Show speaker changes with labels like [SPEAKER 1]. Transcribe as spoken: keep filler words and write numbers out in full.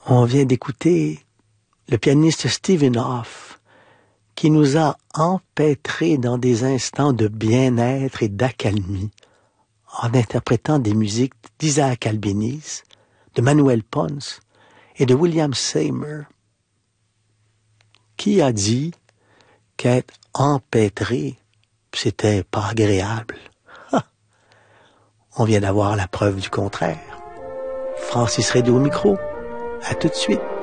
[SPEAKER 1] On vient d'écouter le pianiste Stephen Hoff, qui nous a empêtrés dans des instants de bien-être et d'accalmie, en interprétant des musiques d'Isaac Albéniz, de Manuel Pons et de William Seymour. Qui a dit qu'être empêtré, c'était pas agréable? Ha! On vient d'avoir la preuve du contraire. Francis Rédé au micro. À tout de suite.